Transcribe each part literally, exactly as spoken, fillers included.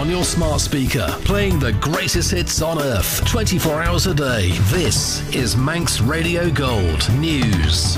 on your smart speaker, playing the greatest hits on earth, twenty-four hours a day. This is Manx Radio Gold News.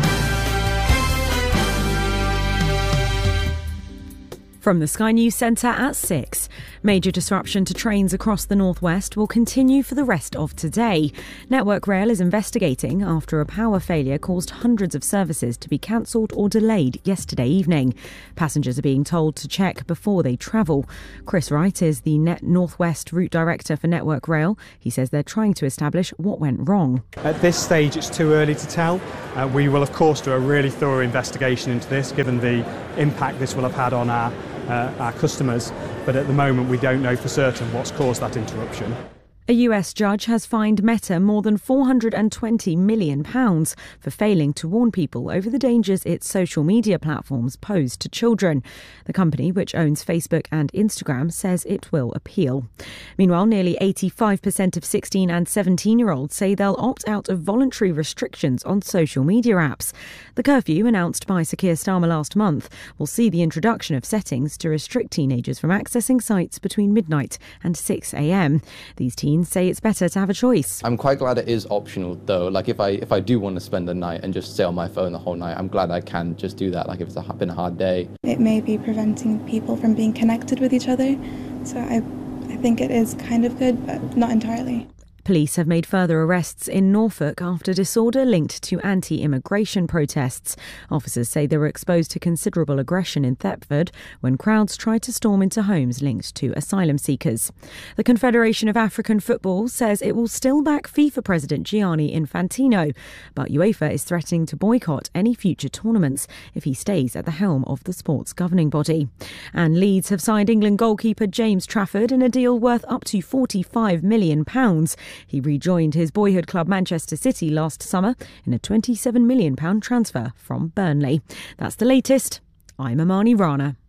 From the Sky News Centre at six. Major disruption to trains across the northwest will continue for the rest of today. Network Rail is investigating after a power failure caused hundreds of services to be cancelled or delayed yesterday evening. Passengers are being told to check before they travel. Chris Wright is the Net Northwest Route Director for Network Rail. He says they're trying to establish what went wrong. At this stage it's too early to tell. Uh, we will of course do a really thorough investigation into this, given the impact this will have had on our Uh, our customers, but at the moment we don't know for certain what's caused that interruption. A U S judge has fined Meta more than four hundred twenty million pounds for failing to warn people over the dangers its social media platforms pose to children. The company, which owns Facebook and Instagram, says it will appeal. Meanwhile, nearly eighty-five percent of sixteen and seventeen-year-olds say they'll opt out of voluntary restrictions on social media apps. The curfew, announced by Sir Keir Starmer last month, will see the introduction of settings to restrict teenagers from accessing sites between midnight and six a.m. These teens say it's better to have a choice. I'm quite glad it is optional though. Like if I if I do want to spend the night and just stay on my phone the whole night, I'm glad I can just do that, like if it's a, been a hard day. It may be preventing people from being connected with each other, so I, I think it is kind of good, but not entirely. Police have made further arrests in Norfolk after disorder linked to anti-immigration protests. Officers say they were exposed to considerable aggression in Thetford when crowds tried to storm into homes linked to asylum seekers. The Confederation of African Football says it will still back FIFA President Gianni Infantino, but UEFA is threatening to boycott any future tournaments if he stays at the helm of the sport's governing body. And Leeds have signed England goalkeeper James Trafford in a deal worth up to forty-five million pounds. He rejoined his boyhood club Manchester City last summer in a twenty-seven million pounds transfer from Burnley. That's the latest. I'm Amani Rana.